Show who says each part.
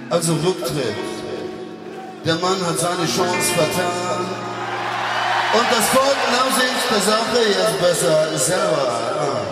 Speaker 1: Also Rücktritt. Der Mann hat seine Chance vertan. Und das Volk in Aussicht der Sache ist besser als selber.